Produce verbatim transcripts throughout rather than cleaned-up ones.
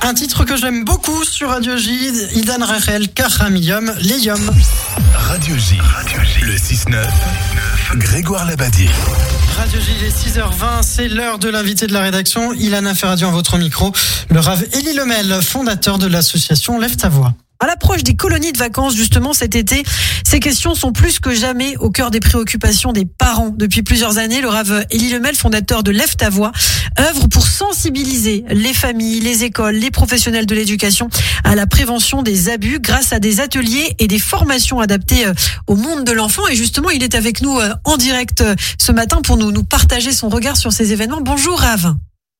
Un titre que j'aime beaucoup sur Radio J, Idan Rachel, Karamilium, Léium. Radio J, le six neuf, Grégoire Labadie. Radio J, il est six heures vingt, c'est l'heure de l'invité de la rédaction, Ilana Ferradian à votre micro, le Rav Élie Lemel, fondateur de l'association Lève ta voix. À l'approche des colonies de vacances, justement, cet été, ces questions sont plus que jamais au cœur des préoccupations des parents. Depuis plusieurs années, le Rav Élie Lemel, fondateur de Lève ta voix, œuvre pour sensibiliser les familles, les écoles, les professionnels de l'éducation à la prévention des abus grâce à des ateliers et des formations adaptées au monde de l'enfant. Et justement, il est avec nous en direct ce matin pour nous, nous partager son regard sur ces événements. Bonjour Rav.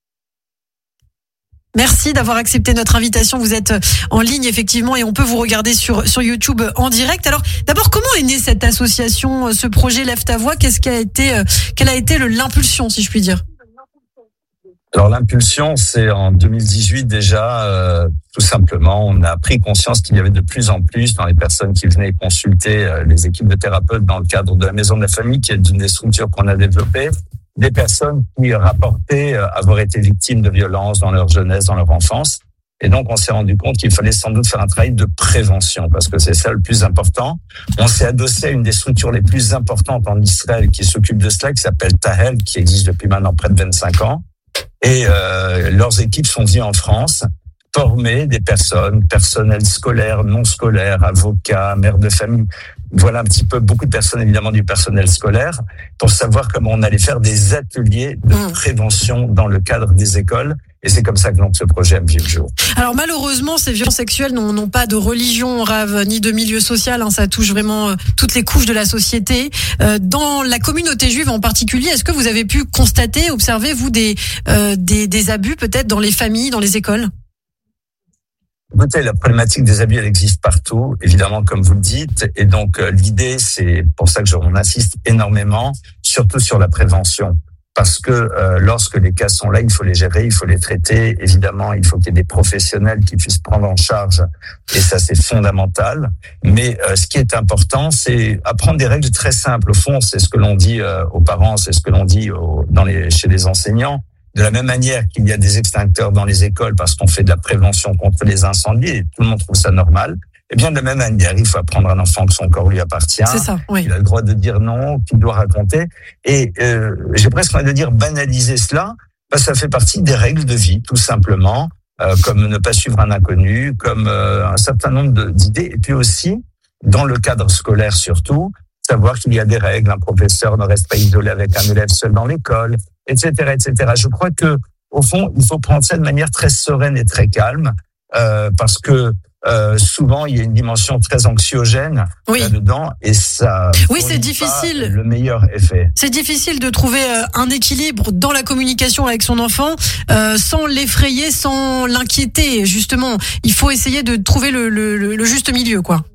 Merci d'avoir accepté notre invitation. Vous êtes en ligne effectivement et on peut vous regarder sur sur YouTube en direct. Alors d'abord, comment est née cette association, ce projet Lève ta voix? Qu'est-ce qui a été, quelle a été le, l'impulsion, si je puis dire? Alors l'impulsion, c'est en deux mille dix-huit déjà. Euh, tout simplement, on a pris conscience qu'il y avait de plus en plus dans les personnes qui venaient consulter euh, les équipes de thérapeutes dans le cadre de la Maison de la Famille, qui est une des structures qu'on a développées. Des personnes qui rapportaient avoir été victimes de violences dans leur jeunesse, dans leur enfance. Et donc, on s'est rendu compte qu'il fallait sans doute faire un travail de prévention, parce que c'est ça le plus important. On s'est adossé à une des structures les plus importantes en Israël qui s'occupe de cela, qui s'appelle Tahel, qui existe depuis maintenant près de vingt-cinq ans. Et euh, leurs équipes sont venues en France former des personnes, personnel scolaire, non scolaire, avocats, mères de famille. Voilà un petit peu, beaucoup de personnes évidemment du personnel scolaire, pour savoir comment on allait faire des ateliers de mmh. prévention dans le cadre des écoles. Et c'est comme ça que donc ce projet a vu le jour. Alors malheureusement, ces violences sexuelles n'ont, n'ont pas de religion, Rav, ni de milieu social. Hein, ça touche vraiment euh, toutes les couches de la société. Euh, dans la communauté juive en particulier, est-ce que vous avez pu constater, observer, vous, des, euh, des, des abus peut-être dans les familles, dans les écoles ? Écoutez, la problématique des abus, elle existe partout, évidemment, comme vous le dites. Et donc, euh, l'idée, c'est pour ça que je, on insiste énormément, surtout sur la prévention. Parce que euh, lorsque les cas sont là, il faut les gérer, il faut les traiter. Évidemment, il faut qu'il y ait des professionnels qui puissent prendre en charge. Et ça, c'est fondamental. Mais euh, ce qui est important, c'est apprendre des règles très simples. Au fond, c'est ce que l'on dit euh, aux parents, c'est ce que l'on dit aux, dans les, chez les enseignants. De la même manière qu'il y a des extincteurs dans les écoles parce qu'on fait de la prévention contre les incendies et tout le monde trouve ça normal, eh bien de la même manière, il faut apprendre à un enfant que son corps lui appartient. C'est ça, oui. Il a le droit de dire non, qu'il doit raconter. Et euh, j'ai presque envie de dire banaliser cela, parce que ça fait partie des règles de vie, tout simplement, euh, comme ne pas suivre un inconnu, comme euh, un certain nombre de, d'idées. Et puis aussi, dans le cadre scolaire surtout, savoir qu'il y a des règles. Un professeur ne reste pas isolé avec un élève seul dans l'école, et cetera, et cetera. Je crois que, au fond, il faut prendre ça de manière très sereine et très calme, euh, parce que euh, souvent il y a une dimension très anxiogène oui. là-dedans, et ça. Oui, c'est difficile. Le meilleur effet. C'est difficile de trouver un équilibre dans la communication avec son enfant, euh, sans l'effrayer, sans l'inquiéter. Justement, il faut essayer de trouver le, le, le juste milieu, quoi.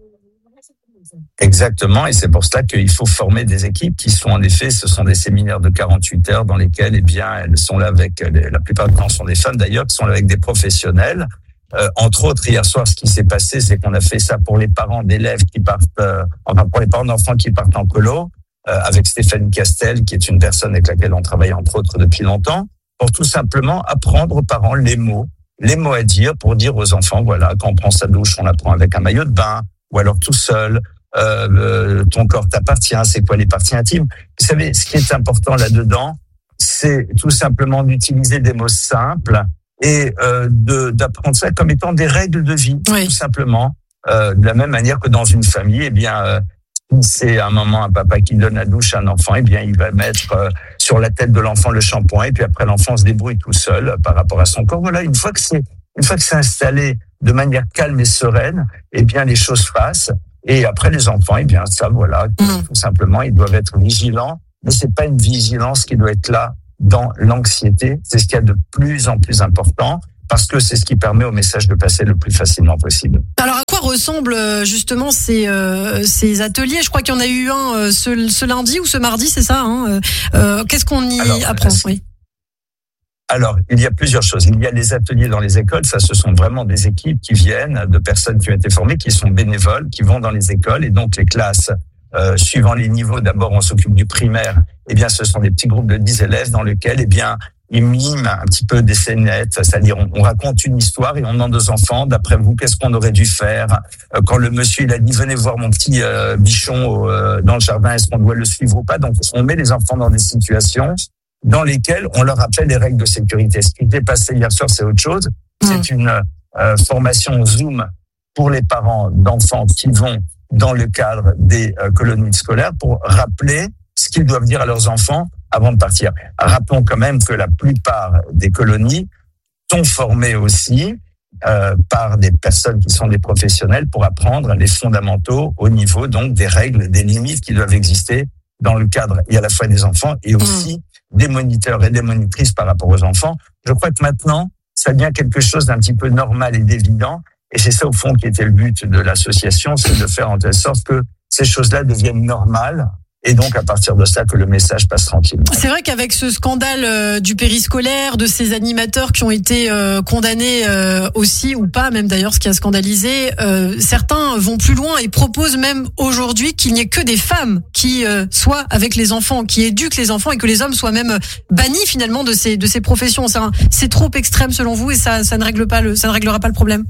Exactement, et c'est pour cela qu'il faut former des équipes qui sont en effet, ce sont des séminaires de quarante-huit heures dans lesquels, eh bien, elles sont là avec, la plupart du temps sont des femmes d'ailleurs, qui sont là avec des professionnels. Euh, entre autres, hier soir, ce qui s'est passé, c'est qu'on a fait ça pour les parents d'élèves qui partent, euh, enfin pour les parents d'enfants qui partent en colo, euh, avec Stéphanie Castel, qui est une personne avec laquelle on travaille entre autres depuis longtemps, pour tout simplement apprendre aux parents les mots, les mots à dire pour dire aux enfants, voilà, quand on prend sa douche, on la prend avec un maillot de bain, ou alors tout seul. Euh, ton corps t'appartient, c'est quoi les parties intimes. Vous savez, ce qui est important là-dedans, c'est tout simplement d'utiliser des mots simples et euh, de d'apprendre ça comme étant des règles de vie, oui. tout simplement. Euh, de la même manière que dans une famille, eh bien, euh, c'est un moment un papa qui donne la douche à un enfant, eh bien, il va mettre euh, sur la tête de l'enfant le shampoing et puis après l'enfant se débrouille tout seul par rapport à son corps. Voilà, une fois que c'est une fois que c'est installé de manière calme et sereine, eh bien, les choses passent. Et après, les enfants, eh bien, ça, voilà, mmh. tout simplement, ils doivent être vigilants. Mais c'est pas une vigilance qui doit être là dans l'anxiété. C'est ce qu'il y a de plus en plus important, parce que c'est ce qui permet au message de passer le plus facilement possible. Alors, à quoi ressemblent justement ces euh, ces ateliers? Je crois qu'il y en a eu un euh, ce, ce lundi ou ce mardi, c'est ça, hein euh, Qu'est-ce qu'on y Alors, apprend oui. Alors, il y a plusieurs choses. Il y a les ateliers dans les écoles. Ça, ce sont vraiment des équipes qui viennent de personnes qui ont été formées, qui sont bénévoles, qui vont dans les écoles. Et donc, les classes, euh, suivant les niveaux, d'abord, on s'occupe du primaire. Eh bien, ce sont des petits groupes de dix élèves dans lesquels, eh bien, ils miment un petit peu des scénettes, c'est-à-dire on, on raconte une histoire et on demande aux enfants, d'après vous, qu'est-ce qu'on aurait dû faire euh, quand le monsieur il a dit venez voir mon petit euh, bichon euh, dans le jardin, est-ce qu'on doit le suivre ou pas? Donc on met les enfants dans des situations dans lesquelles on leur rappelle les règles de sécurité. Ce qui était passé hier soir, c'est autre chose. Mmh. C'est une euh, formation Zoom pour les parents d'enfants qui vont dans le cadre des euh, colonies scolaires pour rappeler ce qu'ils doivent dire à leurs enfants avant de partir. Rappelons quand même que la plupart des colonies sont formées aussi euh, par des personnes qui sont des professionnels pour apprendre les fondamentaux au niveau donc des règles, des limites qui doivent exister dans le cadre et à la fois des enfants et aussi mmh. des moniteurs et des monitrices par rapport aux enfants. Je crois que maintenant, ça devient quelque chose d'un petit peu normal et d'évident. Et c'est ça au fond qui était le but de l'association, c'est de faire en telle sorte que ces choses-là deviennent normales. Et donc, à partir de ça, que le message passe tranquillement. C'est vrai qu'avec ce scandale euh, du périscolaire, de ces animateurs qui ont été euh, condamnés euh, aussi, ou pas, même d'ailleurs, ce qui a scandalisé, euh, certains vont plus loin et proposent même aujourd'hui qu'il n'y ait que des femmes qui euh, soient avec les enfants, qui éduquent les enfants et que les hommes soient même bannis finalement de ces de ces professions. C'est, un, c'est trop extrême selon vous et ça ça ne règle pas le ça ne réglera pas le problème.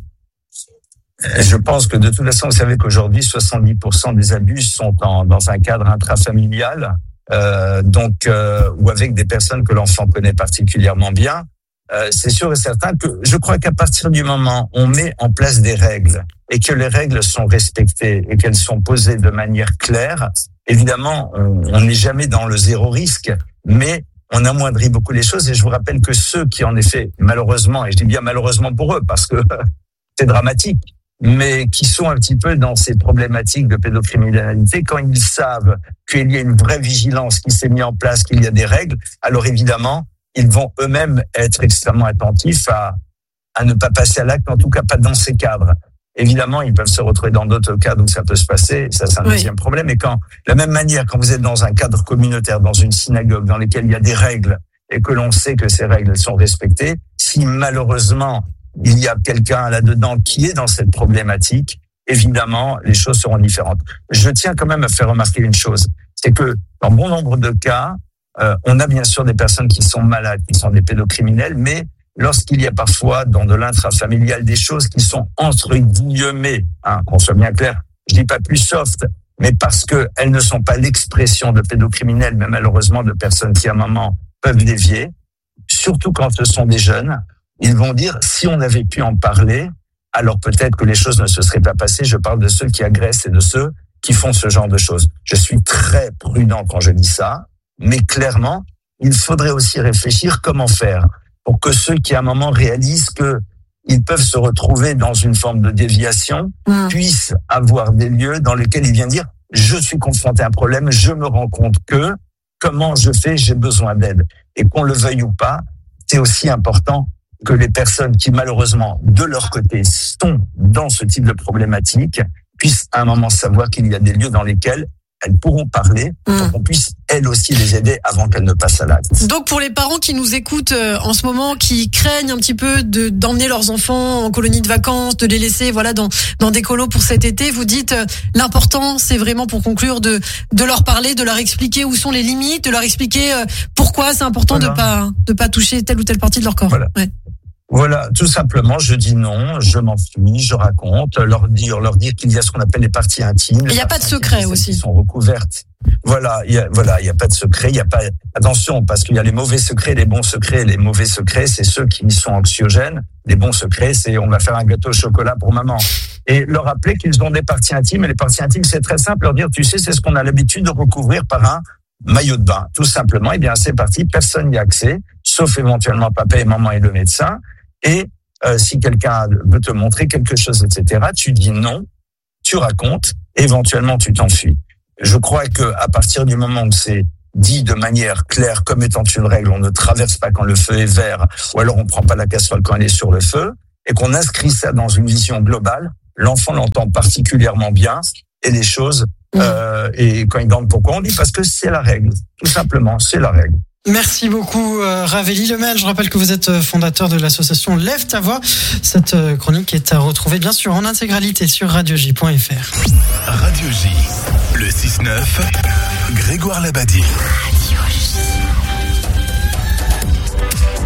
Je pense que de toute façon, vous savez qu'aujourd'hui, soixante-dix pour cent des abus sont en, dans un cadre intrafamilial, euh, donc euh, ou avec des personnes que l'enfant connaît particulièrement bien. Euh, c'est sûr et certain que je crois qu'à partir du moment où on met en place des règles et que les règles sont respectées et qu'elles sont posées de manière claire, évidemment, on n'est jamais dans le zéro risque, mais on amoindrit beaucoup les choses. Et je vous rappelle que ceux qui, en effet, malheureusement, et je dis bien malheureusement pour eux, parce que c'est dramatique, mais qui sont un petit peu dans ces problématiques de pédocriminalité, quand ils savent qu'il y a une vraie vigilance qui s'est mise en place, qu'il y a des règles, alors évidemment, ils vont eux-mêmes être extrêmement attentifs à, à ne pas passer à l'acte, en tout cas pas dans ces cadres. Évidemment, ils peuvent se retrouver dans d'autres cadres où ça peut se passer, ça c'est un oui. deuxième problème. Et quand, de la même manière, quand vous êtes dans un cadre communautaire, dans une synagogue, dans lequel il y a des règles, et que l'on sait que ces règles sont respectées, si malheureusement, il y a quelqu'un là-dedans qui est dans cette problématique, évidemment, les choses seront différentes. Je tiens quand même à faire remarquer une chose, c'est que dans bon nombre de cas, euh, on a bien sûr des personnes qui sont malades, qui sont des pédocriminels, mais lorsqu'il y a parfois dans de l'intrafamilial des choses qui sont entre guillemets, hein, qu'on soit bien clair, je dis pas plus soft, mais parce que elles ne sont pas l'expression de pédocriminels, mais malheureusement de personnes qui à un moment peuvent dévier, surtout quand ce sont des jeunes. Ils vont dire, si on avait pu en parler, alors peut-être que les choses ne se seraient pas passées. Je parle de ceux qui agressent et de ceux qui font ce genre de choses. Je suis très prudent quand je dis ça, mais clairement, il faudrait aussi réfléchir comment faire pour que ceux qui à un moment réalisent que ils peuvent se retrouver dans une forme de déviation mmh. puissent avoir des lieux dans lesquels ils viennent dire, je suis confronté à un problème, je me rends compte que, comment je fais, j'ai besoin d'aide. Et qu'on le veuille ou pas, c'est aussi important que les personnes qui, malheureusement, de leur côté, sont dans ce type de problématique, puissent à un moment savoir qu'il y a des lieux dans lesquels elles pourront parler, mmh. pour qu'on puisse, elles aussi, les aider avant qu'elles ne passent à l'acte. Donc, pour les parents qui nous écoutent euh, en ce moment, qui craignent un petit peu de d'emmener leurs enfants en colonie de vacances, de les laisser voilà dans dans des colos pour cet été, vous dites euh, l'important, c'est vraiment pour conclure de de leur parler, de leur expliquer où sont les limites, de leur expliquer euh, pourquoi c'est important voilà. de pas de pas toucher telle ou telle partie de leur corps. Voilà. Ouais. Voilà, tout simplement, je dis non, je m'enfuis, je raconte, leur dire, leur dire qu'il y a ce qu'on appelle les parties intimes. Il n'y a pas de secret aussi. Qui sont recouvertes. Voilà, il y a, voilà, il y a pas de secret, il y a pas, attention, parce qu'il y a les mauvais secrets, les bons secrets. Les mauvais secrets, c'est ceux qui sont anxiogènes. Les bons secrets, c'est on va faire un gâteau au chocolat pour maman. Et leur rappeler qu'ils ont des parties intimes. Et les parties intimes, c'est très simple, leur dire, tu sais, c'est ce qu'on a l'habitude de recouvrir par un maillot de bain. Tout simplement, eh bien, c'est parti, personne n'y a accès, sauf éventuellement papa et maman et le médecin. Et euh, si quelqu'un veut te montrer quelque chose, et cetera, tu dis non, tu racontes, et éventuellement tu t'enfuis. Je crois que à partir du moment où c'est dit de manière claire comme étant une règle, on ne traverse pas quand le feu est vert, ou alors on prend pas la casserole quand elle est sur le feu, et qu'on inscrit ça dans une vision globale, l'enfant l'entend particulièrement bien, et les choses, mmh. euh, et quand il demande pourquoi, on dit parce que c'est la règle, tout simplement, c'est la règle. Merci beaucoup euh, Rav Lemel. Je rappelle que vous êtes fondateur de l'association Lève ta voix. Cette euh, chronique est à retrouver bien sûr en intégralité sur radio j point f r. Radio J, le six neuf, Grégoire Labadie. Radio J.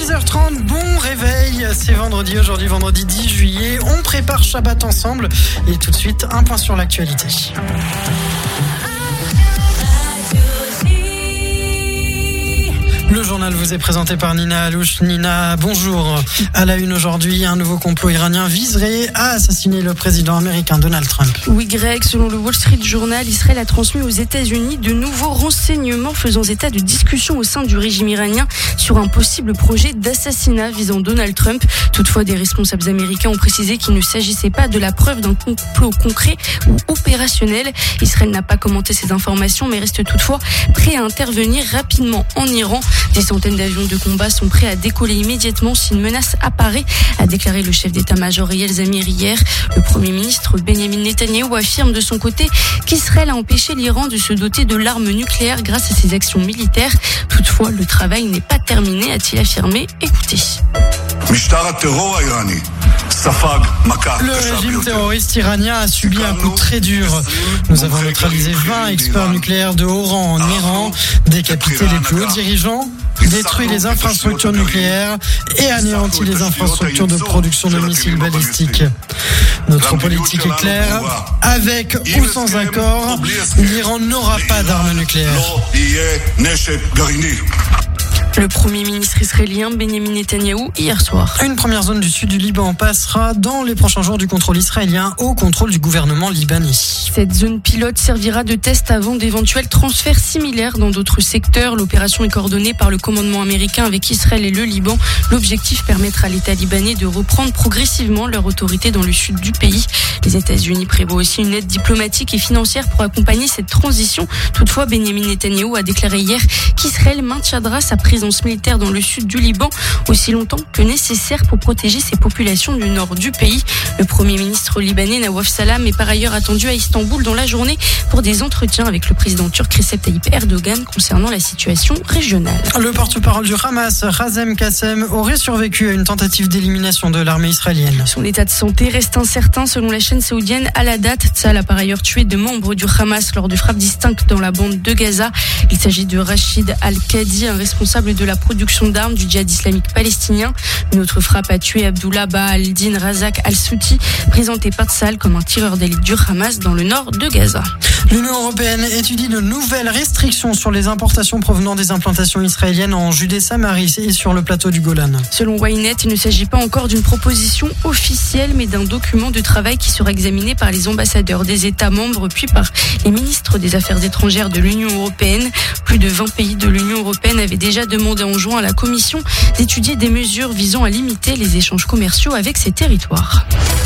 six heures trente, bon réveil, c'est vendredi, aujourd'hui vendredi dix juillet, on prépare Shabbat ensemble et tout de suite un point sur l'actualité. Le journal vous est présenté par Nina Alouche. Nina, bonjour. À la une aujourd'hui, un nouveau complot iranien viserait à assassiner le président américain Donald Trump. Oui, Greg, selon le Wall Street Journal, Israël a transmis aux États-Unis de nouveaux renseignements faisant état de discussions au sein du régime iranien sur un possible projet d'assassinat visant Donald Trump. Toutefois, des responsables américains ont précisé qu'il ne s'agissait pas de la preuve d'un complot concret ou opérationnel. Israël n'a pas commenté ces informations, mais reste toutefois prêt à intervenir rapidement en Iran. Des centaines d'avions de combat sont prêts à décoller immédiatement si une menace apparaît, a déclaré le chef d'état-major Eyal Zamir hier. Le Premier ministre Benjamin Netanyahou affirme de son côté qu'Israël a empêché l'Iran de se doter de l'arme nucléaire grâce à ses actions militaires. Toutefois, le travail n'est pas terminé, a-t-il affirmé. Écoutez. Le régime terroriste iranien a subi un coup très dur. Nous avons neutralisé vingt experts nucléaires de haut rang en Iran, décapité les plus hauts dirigeants, détruit les infrastructures nucléaires et anéanti les infrastructures de production de missiles balistiques. Notre politique est claire, avec ou sans accord, l'Iran n'aura pas d'armes nucléaires. Le Premier ministre israélien Benjamin Netanyahou hier soir. Une première zone du sud du Liban passera dans les prochains jours du contrôle israélien au contrôle du gouvernement libanais. Cette zone pilote servira de test avant d'éventuels transferts similaires dans d'autres secteurs. L'opération est coordonnée par le commandement américain avec Israël et le Liban. L'objectif, permettre à l'État libanais de reprendre progressivement leur autorité dans le sud du pays. Les États-Unis prévoient aussi une aide diplomatique et financière pour accompagner cette transition. Toutefois, Benjamin Netanyahou a déclaré hier qu'Israël maintiendra sa présence militaire dans le sud du Liban aussi longtemps que nécessaire pour protéger ses populations du nord du pays. Le Premier ministre libanais Nawaf Salam est par ailleurs attendu à Istanbul dans la journée pour des entretiens avec le président turc Recep Tayyip Erdogan concernant la situation régionale. Le porte-parole du Hamas, Razem Kassem, aurait survécu à une tentative d'élimination de l'armée israélienne. Son état de santé reste incertain selon la chaîne saoudienne Al-Hadat. Tzal a par ailleurs tué deux membres du Hamas lors de frappes distinctes dans la bande de Gaza. Il s'agit de Rachid Al-Qadi, un responsable de la production d'armes du djihad islamique palestinien. Une autre frappe a tué Abdullah Baal-Din Razak Al-Souti, présenté par Tzal comme un tireur d'élite du Hamas dans le nord de Gaza. L'Union européenne étudie de nouvelles restrictions sur les importations provenant des implantations israéliennes en Judée-Samarie et sur le plateau du Golan. Selon Ynet, il ne s'agit pas encore d'une proposition officielle, mais d'un document de travail qui sera examiné par les ambassadeurs des États membres, puis par les ministres des Affaires étrangères de l'Union européenne. Plus de vingt pays de l'Union européenne avaient déjà demandé en juin à la Commission d'étudier des mesures visant à limiter les échanges commerciaux avec ces territoires.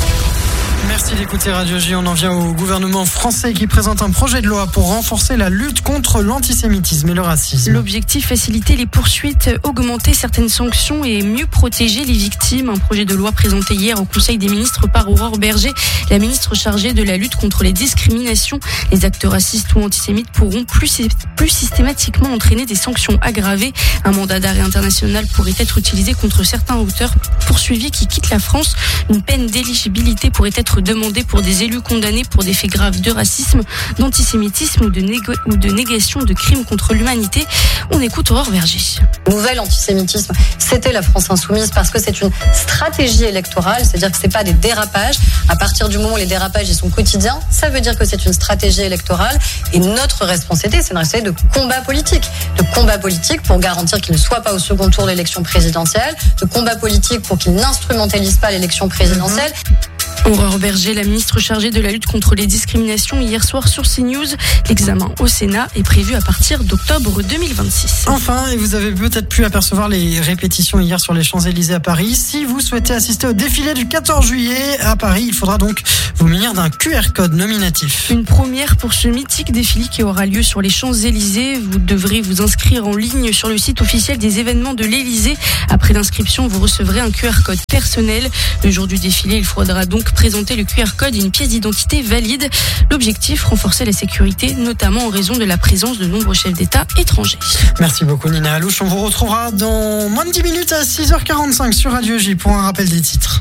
Merci d'écouter Radio J. On en vient au gouvernement français qui présente un projet de loi pour renforcer la lutte contre l'antisémitisme et le racisme. L'objectif, faciliter les poursuites, augmenter certaines sanctions et mieux protéger les victimes. Un projet de loi présenté hier au Conseil des ministres par Aurore Berger, la ministre chargée de la lutte contre les discriminations. Les actes racistes ou antisémites pourront plus, plus systématiquement entraîner des sanctions aggravées. Un mandat d'arrêt international pourrait être utilisé contre certains auteurs poursuivis qui quittent la France. Une peine d'éligibilité pourrait être demandée pour des élus condamnés pour des faits graves de racisme, d'antisémitisme ou de, négo- ou de négation de crimes contre l'humanité. On écoute Aurore Berger. Nouvel antisémitisme, c'était la France insoumise parce que c'est une stratégie électorale, c'est-à-dire que c'est pas des dérapages. À partir du moment où les dérapages ils sont quotidiens, ça veut dire que c'est une stratégie électorale et notre responsabilité, c'est une responsabilité de combat politique, de combat politique pour garantir qu'il ne soit pas au second tour de l'élection présidentielle, de combat politique pour qu'il n'instrumentalise pas l'élection présidentielle. Aurore Berger, la ministre chargée de la lutte contre les discriminations, hier soir sur CNews. L'examen au Sénat est prévu à partir d'octobre deux mille vingt-six. Enfin, et vous avez peut-être pu apercevoir les répétitions hier sur les Champs-Élysées à Paris. Si vous souhaitez assister au défilé du quatorze juillet à Paris, il faudra donc vous munir d'un Q R code nominatif. Une première pour ce mythique défilé qui aura lieu sur les Champs-Élysées. Vous devrez vous inscrire en ligne sur le site officiel des événements de l'Élysée. Après l'inscription, vous recevrez un Q R code personnel. Le jour du défilé, il faudra donc présenter le Q R code et une pièce d'identité valide. L'objectif, renforcer la sécurité, notamment en raison de la présence de nombreux chefs d'État étrangers. Merci beaucoup Nina Alouche. On vous retrouvera dans moins de dix minutes à six heures quarante-cinq sur Radio J pour un rappel des titres.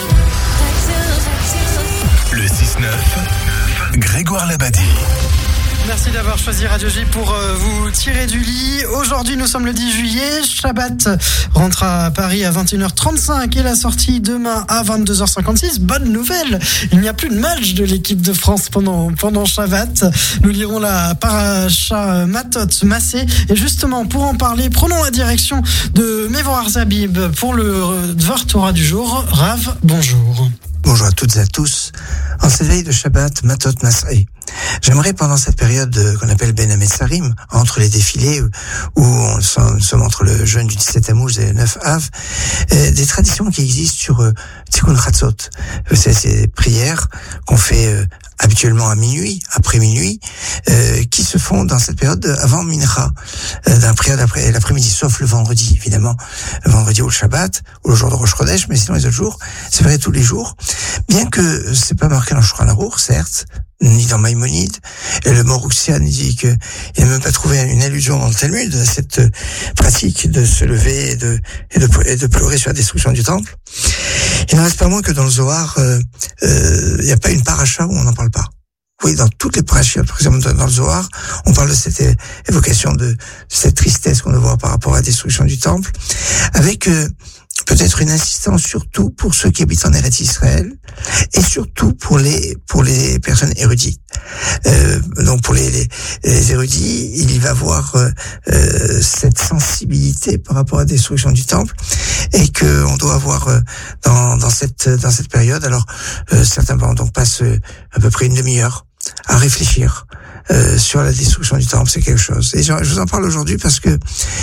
Le six neuf, Grégoire Labadie. Merci d'avoir choisi Radio J pour euh, vous tirer du lit. Aujourd'hui, nous sommes le dix juillet. Shabbat rentre à Paris à vingt et une heures trente-cinq et la sortie demain à vingt-deux heures cinquante-six. Bonne nouvelle, il n'y a plus de match de l'équipe de France pendant, pendant Shabbat. Nous lirons la paracha Matot Massé. Et justement, pour en parler, prenons la direction de Mevorach Zabib pour le Dvar Torah du jour. Rav, bonjour. Bonjour à toutes et à tous. En cette veille de Shabbat, Matot Masré, j'aimerais pendant cette période qu'on appelle Ben Hametzarim, entre les défilés où on sommes entre le jeûne du dix-sept Tammuz et le neuf Av, euh, des traditions qui existent sur euh, Tikkun Chatzot. C'est ces prières qu'on fait euh, habituellement à minuit, après minuit, euh, qui se font dans cette période avant Mincha, euh, d'un période après l'après-midi, sauf le vendredi, évidemment, le vendredi ou le Shabbat, ou le jour de Rosh Chodesh, mais sinon les autres jours, c'est vrai tous les jours. Bien que c'est pas marqué dans le Shulchan Aruch, certes, ni dans Maïmonide, et le Morouxian dit que il n'a même pas trouvé une allusion dans le Talmud à cette pratique de se lever et de, et de, et de pleurer sur la destruction du temple. Il n'en reste pas moins que dans le Zohar, il euh, euh, n'y a pas une paracha où on n'en parle pas. Oui, dans toutes les parachutes, par exemple dans le Zohar, on parle de cette évocation de, de cette tristesse qu'on doit voir par rapport à la destruction du temple, avec euh, peut-être une insistance surtout pour ceux qui habitent en Eretz Israël et surtout pour les pour les personnes érudites. Euh, donc pour les, les, les érudits, il va avoir euh, euh, cette sensibilité par rapport à la destruction du temple et que on doit avoir euh, dans dans cette dans cette période. Alors euh, certains vont donc passent euh, à peu près une demi-heure à réfléchir euh, sur la destruction du temple, c'est quelque chose. Et je, je vous en parle aujourd'hui parce que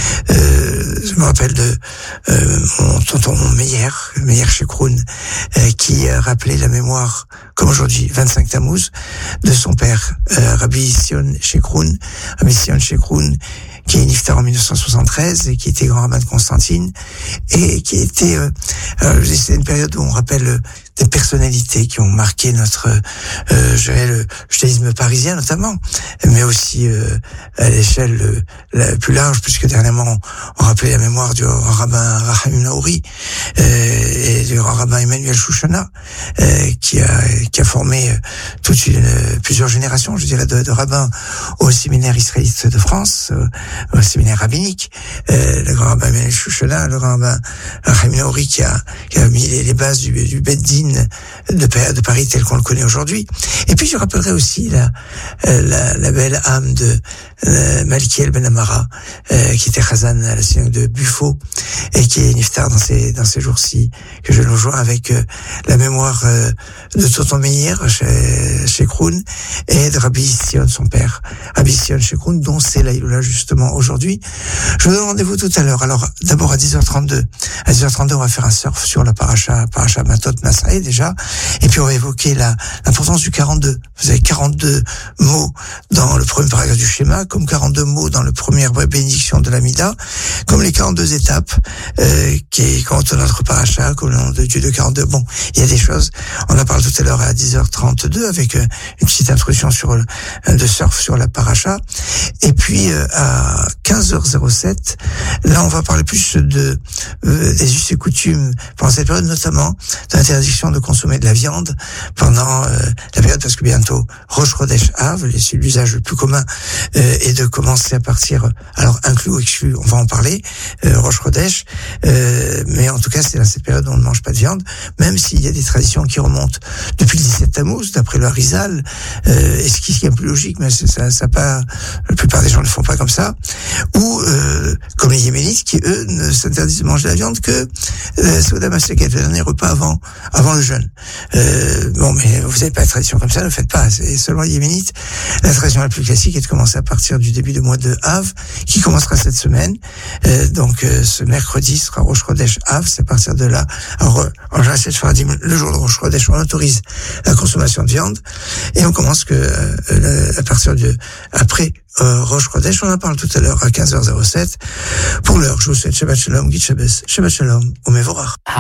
euh, je me rappelle de euh, mon tonton Meyer, Meyer Shekroun, euh, qui a rappelé la mémoire, comme aujourd'hui, vingt-cinq Tammuz, de son père, euh, Rabbi Sion Shekroun, Rabbi Sion Shekroun, qui est niftar en mille neuf cent soixante-treize et qui était grand rabbin de Constantine et qui était, euh, euh, c'est une période où on rappelle euh, des personnalités qui ont marqué notre, euh, je dirais, le judaïsme parisien notamment, mais aussi euh, à l'échelle euh, la plus large, puisque dernièrement on rappelait la mémoire du grand rabbin Rahim Naouri euh, et du grand rabbin Emmanuel Chouchana, euh, qui a qui a formé euh, toute une, euh, plusieurs générations, je dirais, de, de rabbins au séminaire israélite de France, euh, au séminaire rabbinique, euh, le grand rabbin Emmanuel Chouchana, le grand rabbin Rahim Naouri qui a qui a mis les, les bases du, du Beddin de, de Paris tel qu'on le connaît aujourd'hui. Et puis je rappellerai aussi la, la, la belle âme de euh, Malkiel Ben Amara, euh, qui était Chazan à la synagogue de Buffo et qui est niftar dans ces dans ces jours-ci, que je le rejoins avec euh, la mémoire euh, de Tonton Meir chez, chez Kroun et de Rabbi Sion, son père, Rabbi Sion chez Kroun, dont c'est la Iloula justement aujourd'hui. Je vous donne rendez-vous tout à l'heure. Alors d'abord à dix heures trente-deux. À dix heures trente-deux, on va faire un surf sur la paracha, paracha Matot Masré déjà, et puis on va évoquer la l'importance du quarante-deux. Vous avez quarante-deux mots dans le premier paragraphe du schéma, comme quarante-deux mots dans le première bénédiction de l'Amida, comme les quarante-deux étapes euh, qui comptent notre paracha, comme le nom de Dieu de quarante-deux. Bon, il y a des choses, on en parle tout à l'heure à dix heures trente-deux avec euh, une petite introduction sur le, de surf sur la paracha, et puis euh, à quinze heures sept, là on va parler plus de euh, des us et coutumes pendant cette période, notamment de l'interdiction de consommer de la viande pendant euh, la période, parce que bientôt Rosh Chodesh Av, l'usage le plus commun euh, est de commencer à partir, alors inclus ou exclu, on va en parler, euh, Rosh Chodesh, euh, mais en tout cas c'est dans cette période où on ne mange pas de viande, même s'il y a des traditions qui remontent depuis le dix-sept Tammuz, d'après le Harizal, euh, et ce qui est plus logique, mais ça, ça pas, la plupart des gens ne le font pas comme ça, ou euh, comme les Yéménites qui eux ne s'interdisent de manger la viande que euh, Souda Maseket, le dernier repas avant avant le jeûne. Euh, bon, mais vous n'avez pas de tradition comme ça, ne faites pas. C'est selon les Yéménites, la tradition la plus classique est de commencer à partir du début du mois de Av, qui commencera cette semaine. Euh, donc euh, ce mercredi sera Rosh Chodesh Av, c'est à partir de là. Alors, en général, c'est le jour de Rosh Chodesh, on autorise la consommation de viande, et on commence que euh, à partir de après euh, Rosh Chodesh, on en parle tout à l'heure à quinze heures sept. Pour l'heure, je vous souhaite Shabbat Shalom, Git Shabbos, Shabbat Shalom, ou Mevorach.